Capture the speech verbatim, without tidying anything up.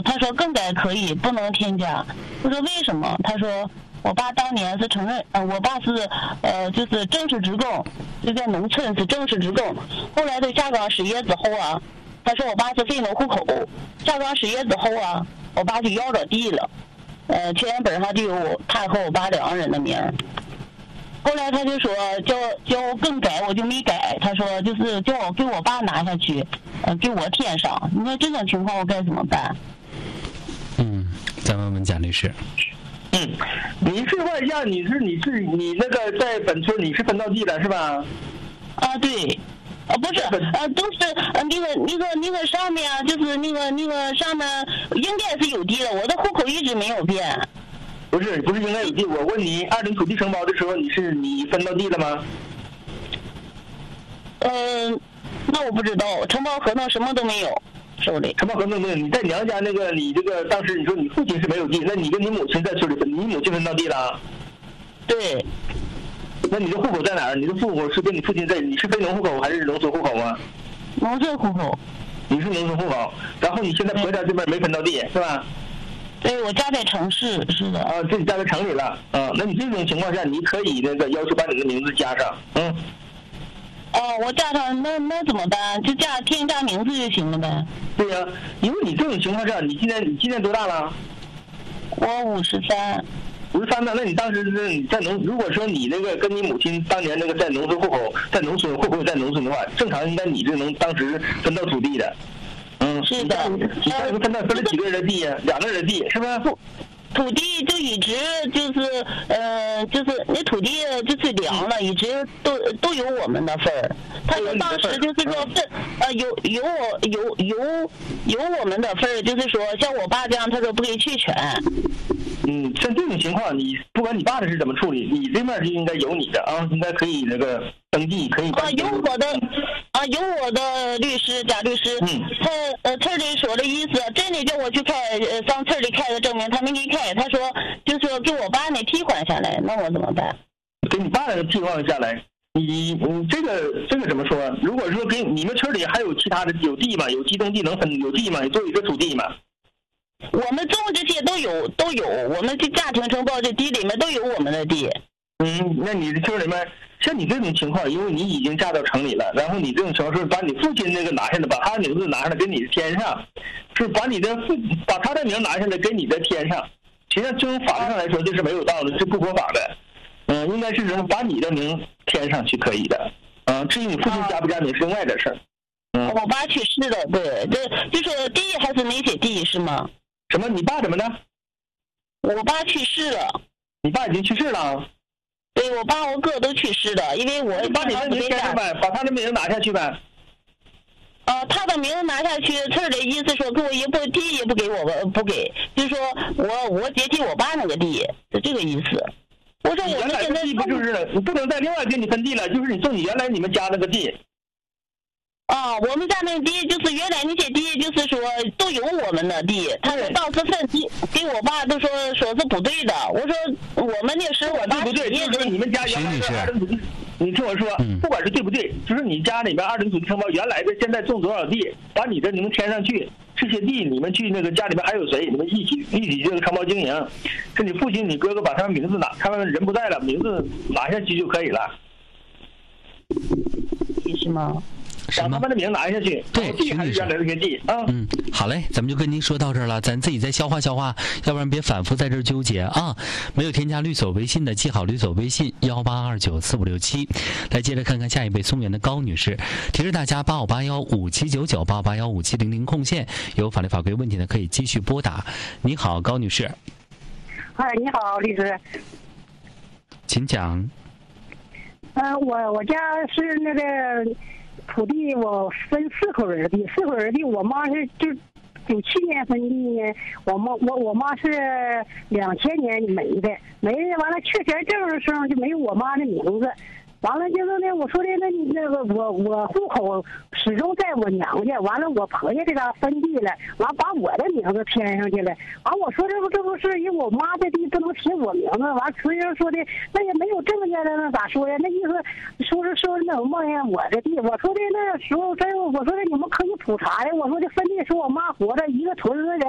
他说更改可以，不能添加。我说为什么？他说我爸当年是承认，呃，我爸是呃就是正式职工，就在农村是正式职工，后来他下岗失业之后啊，他说我爸是非农户口，下岗失业之后啊，我爸就要着地了，呃，签本上就有他和我爸两个人的名。后来他就说叫叫我更改，我就没改。他说就是叫我给我爸拿下去，呃，给我添上。你说这种情况我该怎么办？ 嗯，再问问蒋律师。 嗯，你是问一下，你是你是你那个在本村你是分到地了是吧？ 啊，对。啊，不是，呃，都是呃那个那个那个上面啊，就是那个那个上面应该是有地的，我的户口一直没有变。 不是不是应该有地，我问你，二零土地承包的时候，你是你分到地了吗？ 嗯、呃，那我不知道，承包合同什么都没有手里。 承包合同没有，你在娘家那个，你这个当时你说你父亲是没有地，那你跟你母亲在村里分，你母亲分到地了？ 对。 那你的户口在哪儿？你的户口是跟你父亲在，你是非农户口还是农村户口啊？ 农村户口。 你是农村户口，然后你现在婆家这边没分到地是吧？ 对，我家在城市，是的。 啊，这你家在城里了，啊，那你这种情况下，你可以那个要求把你的名字加上，嗯。 哦，我加上那那怎么办？就加添加名字就行了呗。 对呀、啊，因为你这种情况下，你今年你今年多大了？ 我五十三。 五十三呢？那你当时是你在农，如果说你那个跟你母亲当年那个在农村户口，在农村户口在农村的话，正常应该你这能当时分到土地的。嗯， 是的。 你当时分到分了几个人的地呀？两个人的地是吧？ 土地就一直就是呃，就是那土地就是凉了，一直都都有我们的份儿。他说当时就是说是呃有有我有有有我们的份儿，就是说像我爸这样，他说不给弃权。 嗯，像这种情况，你不管你爸的是怎么处理，你这面就应该有你的啊，应该可以那个登记，可以。 啊，有我的啊，有我的律师贾律师， 嗯， 他呃村里说的意思，真的叫我去开呃上村里开个证明，他没给开，他说就说给我爸那替换下来，那我怎么办？ 给你爸那个替换下来，你你这个这个怎么说？如果说给你们村里还有其他的有地吗？有机动地能分有地吗？有多一个土地吗？ 我们种这些都有都有，我们这家庭承包这地里面都有我们的地。 嗯，那你的村里面像你这种情况，因为你已经嫁到城里了，然后你这种情况是把你父亲那个拿下来，把他的名字拿下来给你添上，是把你的父把他的名拿下来给你的添上。实际上，从法律上来说，这是没有道理，是不合法的。嗯，应该是说把你的名添上去可以的。嗯，至于你父亲加不加名是另外的事儿。嗯， 我爸去世了，对，这就是地还是那些地是吗？ 什么？你爸怎么的？ 我爸去世了。 你爸已经去世了？ 对，我爸我哥都去世了，因为我把你的名填上呗，把他的名拿下去呗。 啊，他的名字拿下去，村的意思说给我一步地也不给我，不给，就是说我我接替我爸那个地，就这个意思。我说我原来的地不就是你不能再另外给你分地了，就是你种你原来你们家那个地。 啊，我们家那地就是原来那些地，就是说都有我们的地。他说当时分地给我爸都说说是不对的。我说我们那时候我爸对不对？就是说你们家原来是二零土地，你听我说，不管是对不对，就是你家里面二零土地承包原来的现在种多少地，把你的名填上去，这些地你们去那个家里面还有谁，你们一起一起这个承包经营，是你父亲你哥哥把他们名字拿，他们人不在了，名字拿下去就可以了。 是吗？ 把他们的名拿下去， 对， 地还是原来那些地啊。 嗯，好嘞，咱们就跟您说到这儿了，咱自己再消化消化，要不然别反复在这儿纠结啊。没有添加律所微信的，记好律所微信幺八二九四五六七。来接着看看下一位松原的高女士，提示大家八五八幺五七九九八五八幺五七零零空线，有法律法规问题呢可以继续拨打。你好，高女士。 哎，你好，律师。 请讲。 呃，我我家是那个。土地我分四口人地，四口人地，我妈是就九七年分地呢，我妈我我妈是两千年没的，没的完了确权证上就没有我妈的名字，完了就是呢，我说的那你那个我我户口始终在我娘家，完了我婆家这嘎分地了，完把我的名字填上去了，完我说这不这不是因为我妈的地不能写我名字，完所以说的那也没有证件了，那咋说呀？那意思说是说那冒验我的地，我说的那时候真我说的你们可以普查呀，我说的分地是我妈活着一个屯子人。